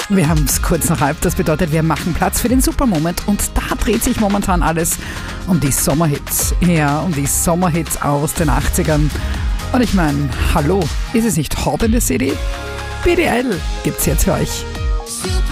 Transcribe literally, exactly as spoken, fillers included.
Wir haben es kurz nach halb, das bedeutet, wir machen Platz für den Supermoment und da dreht sich momentan alles um die Sommerhits. Ja, um die Sommerhits aus den achtzigern. Und ich meine, hallo, ist es nicht Hot in the City? B D L gibt's jetzt für euch.